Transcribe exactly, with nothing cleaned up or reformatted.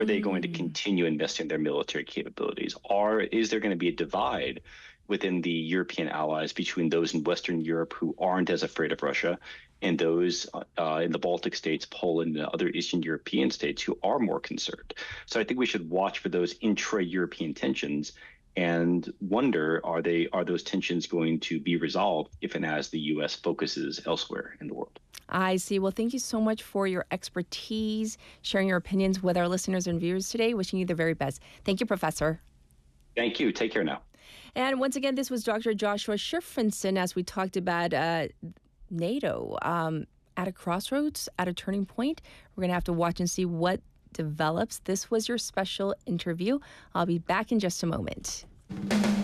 Are they going to Mm. continue investing in their military capabilities? Or is there going to be a divide within the European allies between those in Western Europe who aren't as afraid of Russia and those uh, in the Baltic states, Poland, and other Eastern European states who are more concerned? So I think we should watch for those intra-European tensions and wonder, are they are those tensions going to be resolved if and as the U S focuses elsewhere in the world? I see. Well, thank you so much for your expertise, sharing your opinions with our listeners and viewers today. Wishing you the very best. Thank you, Professor. Thank you. Take care now. And once again, this was Doctor Joshua Scherfenson as we talked about uh, NATO um, at a crossroads, at a turning point. We're going to have to watch and see what develops. This was your special interview. I'll be back in just a moment.